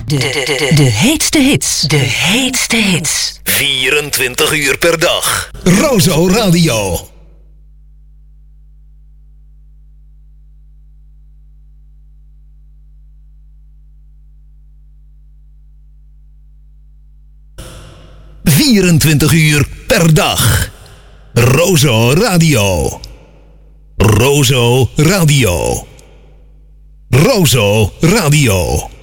De heetste hits. De heetste hits. 24 uur per dag. Rozo Radio. ...24 uur per dag. Rozo Radio. Rozo Radio. Rozo Radio.